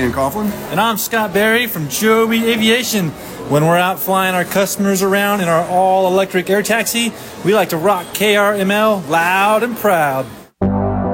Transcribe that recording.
Dan Coughlin. And I'm Scott Berry from Joby Aviation. When we're out flying our customers around in our all-electric air taxi, we like to rock KRML loud and proud.